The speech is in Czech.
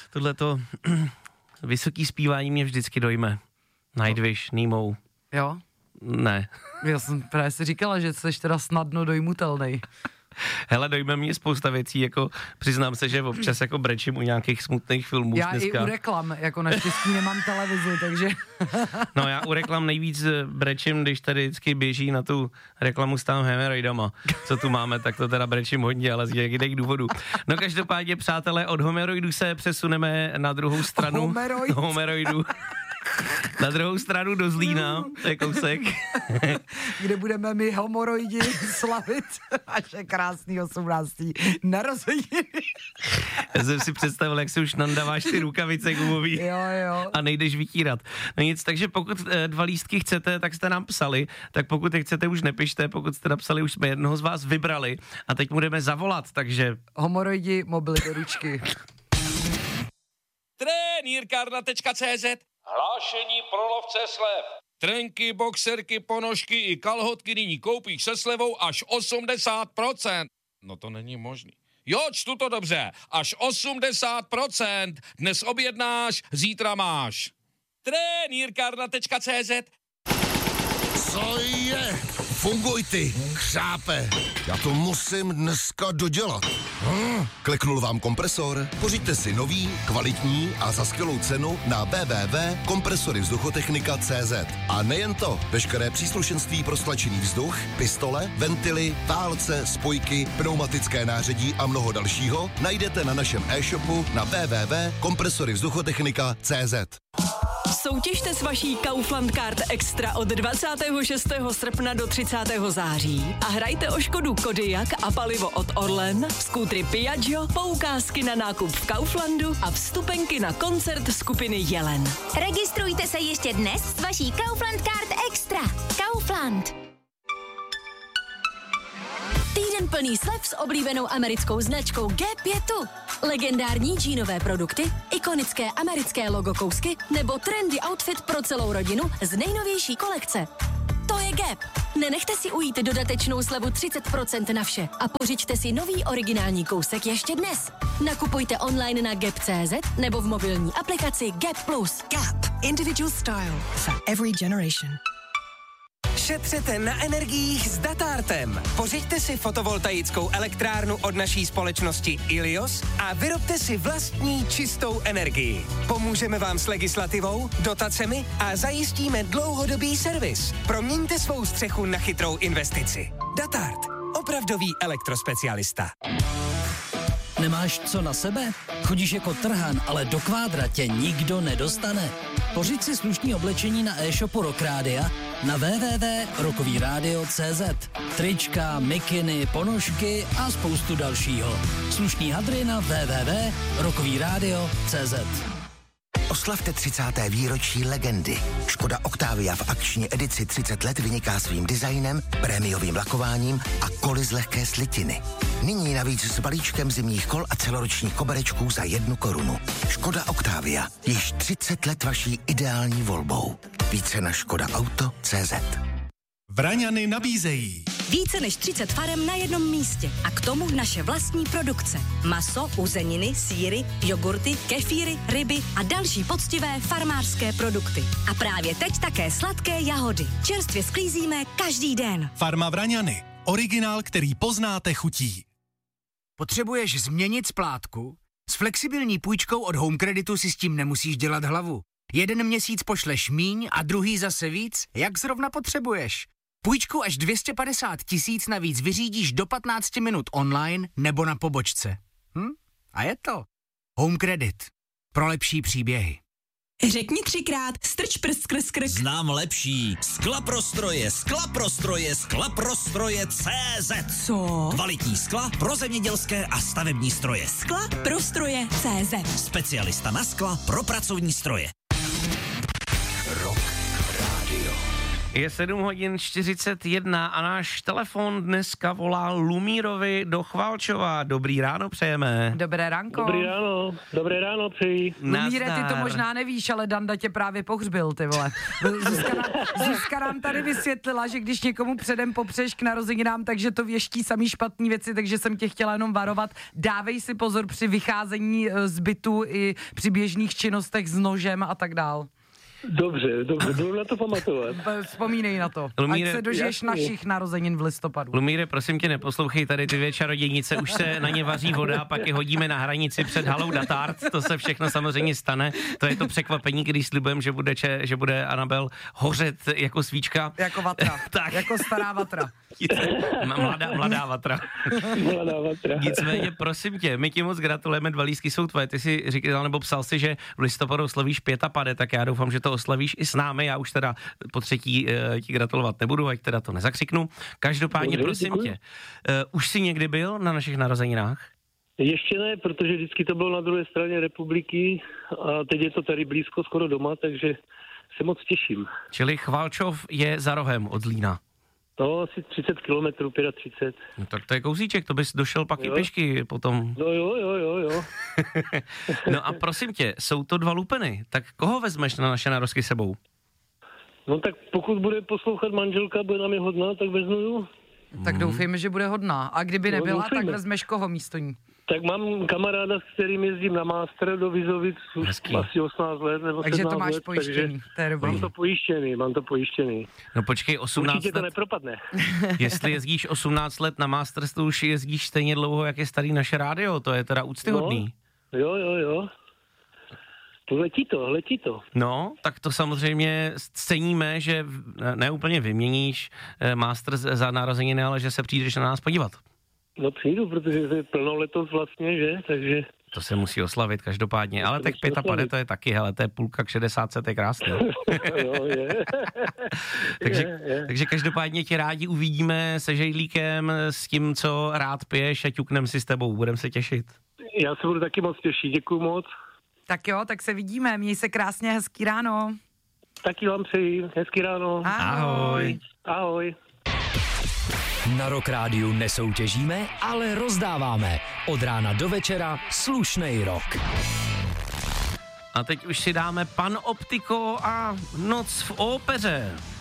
tohleto vysoký zpívání mě vždycky dojme. Nightwish, Nemo. Jo? Ne. Já jsem právě si říkala, že jsi teda snadno dojmutelnej. Hele, dojme mě spousta věcí, jako přiznám se, že občas jako brečím u nějakých smutných filmů Já dneska. i u reklam, jako naštěstí nemám televizi, takže... No já u reklam nejvíc brečím, když tady vždycky běží na tu reklamu s tam hemeroidama. Co tu máme, tak to teda brečím hodně, ale z jiných důvodů. No každopádně, přátelé, od hemeroidů se přesuneme na druhou stranu. Hemeroidů. Na druhou stranu do Zlína, to je kousek. Kde budeme my homoroidi slavit vaše krásný 18. narozeniny. Já jsem si představil, jak si už nandáváš ty rukavice gumový. Jo. A nejdeš vytírat. No nic, takže pokud 2 lístky chcete, tak jste nám psali, tak pokud je chcete, už nepište, pokud jste napsali, už jsme jednoho z vás vybrali a teď budeme zavolat, takže... Homoroidi, mobily do ručky. Trenýrkárna.cz Hlášení pro lovce slev. Trenky, boxerky, ponožky i kalhotky nyní koupíš se slevou až 80%. No to není možný. Jo, čtu to dobře. Až 80%. Dnes objednáš, zítra máš. Trenýrkárna.cz Co je? Funguj ty, křápe. Já to musím dneska dodělat. Kliknul vám kompresor? Pořiďte si nový, kvalitní a za skvělou cenu na www.kompresoryvzduchotechnika.cz. A nejen to, veškeré příslušenství pro stlačený vzduch, pistole, ventily, válce, spojky, pneumatické nářadí a mnoho dalšího najdete na našem e-shopu na www.kompresoryvzduchotechnika.cz. Soutěžte s vaší Kaufland Card Extra od 26. srpna do 30. září a hrajte o Škodu Kodiaq a palivo od Orlen, skútry Piaggio, poukázky na nákup v Kauflandu a vstupenky na koncert skupiny Jelen. Registrujte se ještě dnes s vaší Kaufland Card Extra. Kaufland. Týden plný slev s oblíbenou americkou značkou Gap je tu. Legendární džínové produkty, ikonické americké logo kousky nebo trendy outfit pro celou rodinu z nejnovější kolekce. To je Gap. Nenechte si ujít dodatečnou slevu 30% na vše a pořiďte si nový originální kousek ještě dnes. Nakupujte online na gap.cz nebo v mobilní aplikaci Gap+. Gap. Individual style for every generation. Šetřete na energiích s Datartem. Pořiďte si fotovoltaickou elektrárnu od naší společnosti Ilios a vyrobte si vlastní čistou energii. Pomůžeme vám s legislativou, dotacemi a zajistíme dlouhodobý servis. Proměňte svou střechu na chytrou investici. Datart. Opravdový elektrospecialista. Nemáš co na sebe? Chodíš jako trhan, ale do kvádra tě nikdo nedostane. Pořiď si slušný oblečení na e-shopu Rock Rádia na www.rockovyradio.cz. Trička, mikiny, ponožky a spoustu dalšího. Slušný hadry na www.rockovyradio.cz. Oslavte 30. výročí legendy. Škoda Octavia v akční edici 30 let vyniká svým designem, prémiovým lakováním a koly z lehké slitiny. Nyní navíc s balíčkem zimních kol a celoročních koberečků za 1 korunu. Škoda Octavia. Již 30 let vaší ideální volbou. Více na škodaauto.cz. Vraňany nabízejí Více než 30 farem na jednom místě a k tomu naše vlastní produkce. Maso, uzeniny, sýry, jogurty, kefíry, ryby a další poctivé farmářské produkty. A právě teď také sladké jahody. Čerstvě sklízíme každý den. Farma Vraňany. Originál, který poznáte chutí. Potřebuješ změnit splátku? S flexibilní půjčkou od Home Creditu si s tím nemusíš dělat hlavu. 1 měsíc pošleš míň a druhý zase víc, jak zrovna potřebuješ. Půjčku až 250 000 navíc vyřídíš do 15 minut online nebo na pobočce. A je to. Home Credit. Pro lepší příběhy. Řekni 3krát strč prst skrz krk. Znám lepší. Skla prostroje CZ. Co? Kvalitní skla pro zemědělské a stavební stroje. Skla prostroje CZ. Specialista na skla pro pracovní stroje. Rock Radio. Je 7:41 a náš telefon dneska volá Lumírovi do Chvalčova. Dobrý ráno přejeme. Dobré ránko. Dobré ráno přeji. Lumíre, ty to možná nevíš, ale Danda tě právě pohřbil, ty vole. Zuzka nám tady vysvětlila, že když někomu předem popřeš k narozeninám, takže to věští samý špatný věci, takže jsem tě chtěla jenom varovat. Dávej si pozor při vycházení z bytu i při běžných činnostech s nožem a tak dál. Dobře, budu na to pamatovat. Vzpomínej na to. Lumíre, ať se dožiješ našich narozenin v listopadu. Lumíre, prosím tě, neposlouchej tady ty dvě čarodějnice, už se na ně vaří voda, pak je hodíme na hranici před halou Datart, to se všechno samozřejmě stane. To je to překvapení, když slibujeme, že bude Anabel hořet jako svíčka. Jako vatra, tak. Jako stará vatra. Mladá vatra. Nicméně, prosím tě, my ti moc gratulujeme, 2 lístky jsou tvoje. Ty jsi říkal, nebo psal si, že v listopadu oslavíš 55, tak já doufám, že to oslavíš i s námi. Já už teda po třetí ti gratulovat nebudu, ať teda to nezakřiknu. Každopádně, prosím tě, už jsi někdy byl na našich narozeninách? Ještě ne, protože vždycky to bylo na druhé straně republiky a teď je to tady blízko, skoro doma, takže se moc těším. Čili Chvalčov je za rohem od Zlína. No, asi 30 kilometrů, 35. No tak to je kousíček, to bys došel pak i pěšky potom. No jo. No a prosím tě, jsou to 2 lupeny, tak koho vezmeš na naše narozky sebou? No tak pokud bude poslouchat manželka, bude nám je hodná, tak vezmu ju. Tak doufejme, že bude hodná. A kdyby nebyla, tak vezmeš koho místo ní? Tak mám kamaráda, s kterým jezdím na Master do Vizovic už asi 18 let nebo 17 let. Takže to máš pojištěný, to je dobrý. Mám to pojištěný. No počkej, 18 Určitě to let. nepropadne. Jestli jezdíš 18 let na Masters, to už jezdíš stejně dlouho, jak je starý naše rádio, to je teda úctyhodný. No, jo. Letí to. No, tak to samozřejmě ceníme, že ne úplně vyměníš Masters za narozeniny, ale že se přijdeš na nás podívat. No přijdu, protože je plno letos vlastně, že? Takže... To se musí oslavit každopádně, ale tak 55 to je taky, hele, to je půlka k 60, to je krásný. Jo, je. Takže každopádně tě rádi uvidíme se žejlíkem, s tím, co rád piješ a ťuknem si s tebou, budem se těšit. Já se budu taky moc těšit, děkuju moc. Tak jo, tak se vidíme, měj se krásně, hezký ráno. Taky vám přeji, hezký ráno. Ahoj. Na Rock Rádiu nesoutěžíme, ale rozdáváme. Od rána do večera slušnej rock. A teď už si dáme Pan Optiko a Noc v ópeře.